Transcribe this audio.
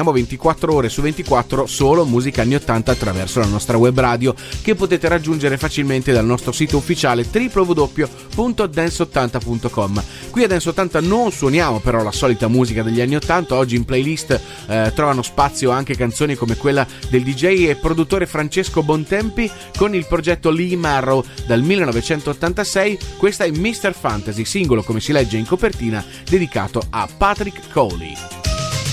proponiamo 24 ore su 24 solo musica anni 80 attraverso la nostra web radio, che potete raggiungere facilmente dal nostro sito ufficiale www.dance80.com. Qui a Dance 80 non suoniamo però la solita musica degli anni 80, oggi in playlist trovano spazio anche canzoni come quella del DJ e produttore Francesco Bontempi con il progetto Lee Marrow dal 1986. Questa è Mr. Fantasy, singolo come si legge in copertina dedicato a Patrick Cowley.